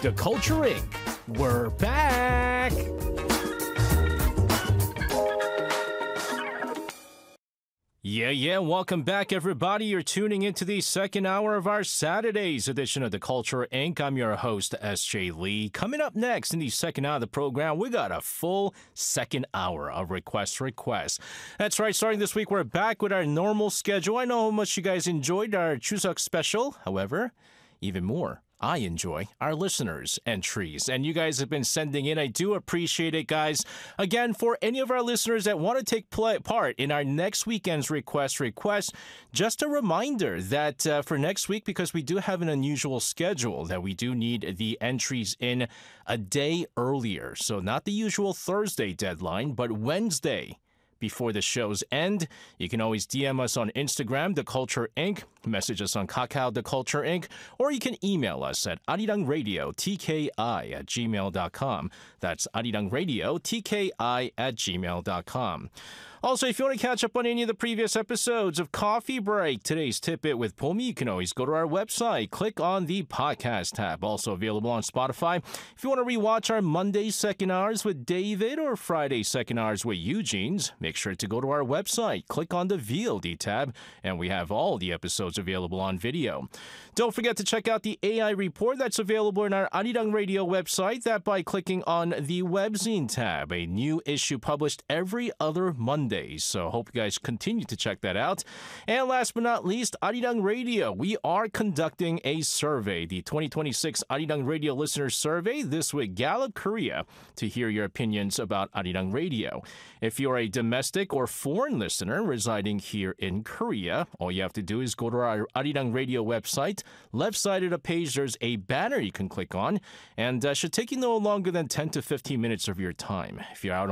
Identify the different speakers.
Speaker 1: The Culture Inc. We're back! Yeah, welcome back, everybody. You're tuning into the second hour of our Saturday's edition of The Culture Inc. I'm your host, S.J. Lee. Coming up next in the second hour of the program, we got a full second hour of requests. That's right, starting this week, we're back with our normal schedule. I know how much you guys enjoyed our Chuseok special. However, even more, I enjoy our listeners' entries, and you guys have been sending in. I do appreciate it, guys. Again, for any of our listeners that want to take part in our next weekend's request, just a reminder that for next week, because we do have an unusual schedule, that we do need the entries in a day earlier. So not the usual Thursday deadline, but Wednesday before the show's end. You can always DM us on Instagram, The Culture Inc., message us on Kakao, The Culture Inc., or you can email us at arirangradiotki@gmail.com. That's arirangradiotki@gmail.com. Also, if you want to catch up on any of the previous episodes of Coffee Break, Today's Tidbit with Pomi, you can always go to our website, click on the podcast tab, also available on Spotify. If you want to rewatch our Monday second hours with David or Friday second hours with Eugene's, make sure to go to our website, click on the VOD tab, and we have all the episodes available on video. Don't forget to check out the AI report that's available in our Arirang Radio website, that by clicking on the webzine tab, a new issue published every other Monday. So hope you guys continue to check that out. And last but not least, Arirang Radio. We are conducting a survey, the 2026 Arirang Radio Listener Survey, this with Gallup Korea, to hear your opinions about Arirang Radio. If you're a domestic or foreign listener residing here in Korea, all you have to do is go to our Arirang Radio website. Left side of the page, there's a banner you can click on, and should take you no longer than 10 to 15 minutes of your time. If you're out